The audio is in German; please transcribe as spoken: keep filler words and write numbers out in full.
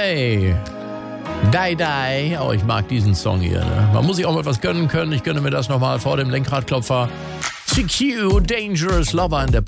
Hey, Die Die. Oh, ich mag diesen Song hier. Ne? Man muss sich auch mal was gönnen können. Ich gönne mir das nochmal vor dem Lenkradklopfer. C Q, Dangerous Lover in der